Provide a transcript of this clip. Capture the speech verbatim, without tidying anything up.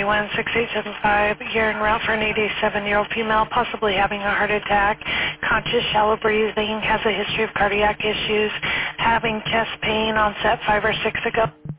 one six eight seven five. You're en route for an eighty-seven-year-old female, possibly having a heart attack, conscious shallow breathing, has a history of cardiac issues, having chest pain onset five or six ago.